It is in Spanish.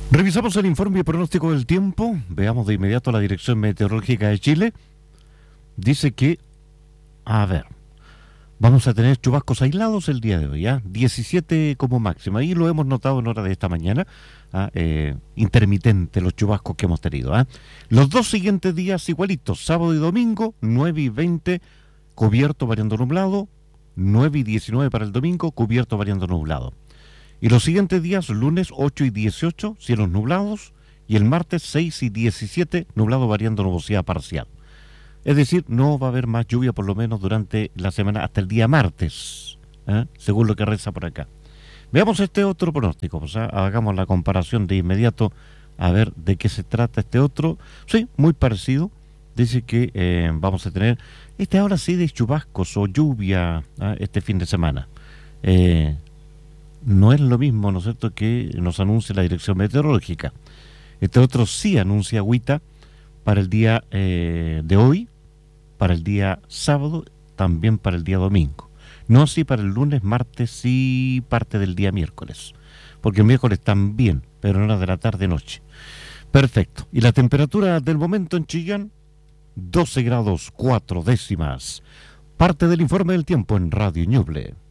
Revisamos el informe y pronóstico del tiempo. Veamos de inmediato la Dirección Meteorológica de Chile. Dice que, a ver, vamos a tener chubascos aislados el día de hoy, 17 como máxima. Y lo hemos notado en hora de esta mañana. Intermitente los chubascos que hemos tenido. Los dos siguientes días igualitos, sábado y domingo, 9 y 20, cubierto variando nublado. 9 y 19 para el domingo, cubierto variando nublado. Y los siguientes días, lunes 8 y 18, cielos nublados, y el martes 6 y 17, nublado variando nubosidad parcial. Es decir, no va a haber más lluvia por lo menos durante la semana hasta el día martes, según lo que reza por acá. Veamos este otro pronóstico, hagamos la comparación de inmediato a ver de qué se trata este otro. Sí, muy parecido. Dice que vamos a tener, ahora sí de chubascos o lluvia este fin de semana. No es lo mismo, ¿no es cierto?, que nos anuncia la Dirección Meteorológica. Este otro sí anuncia agüita para el día de hoy, para el día sábado, también para el día domingo. No así para el lunes, martes y parte del día miércoles. Porque el miércoles también, pero en horas de la tarde-noche. Perfecto. ¿Y la temperatura del momento en Chillán? 12 grados 4 décimas. Parte del informe del tiempo en Radio Ñuble.